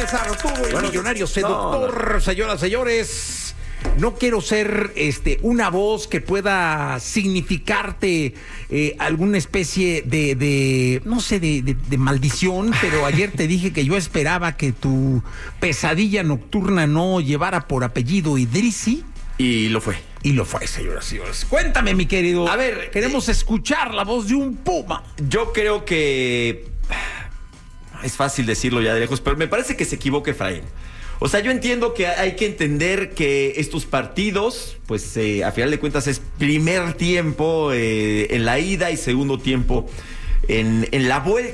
es Arturo, el millonario seductor, señoras, señores. No quiero ser una voz que pueda significarte alguna especie de no sé, de maldición, pero ayer te dije que yo esperaba que tu pesadilla nocturna no llevara por apellido Idrisi. Y lo fue. Y lo fue, señoras y señores. Cuéntame, mi querido. A ver, queremos escuchar la voz de un puma. Yo creo que es fácil decirlo ya de lejos, pero me parece que se equivoca Efraín. O sea, yo entiendo que hay que entender que estos partidos, pues a final de cuentas es primer tiempo en la ida y segundo tiempo en la vuelta.